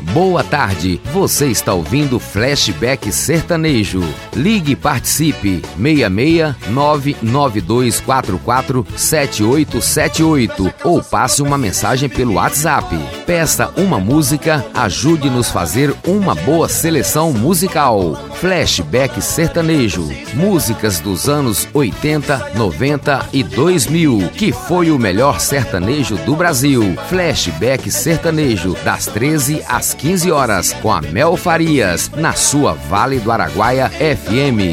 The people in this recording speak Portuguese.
Boa tarde, você está ouvindo Flashback Sertanejo. Ligue e participe, 66992447878 ou passe uma mensagem pelo WhatsApp. Peça uma música, ajude-nos a fazer uma boa seleção musical. Flashback Sertanejo, músicas dos anos 80, 90 e 2000, que foi o melhor sertanejo do Brasil. Flashback Sertanejo, das 13 às 15 horas, com a Mel Farias, na sua Vale do Araguaia FM.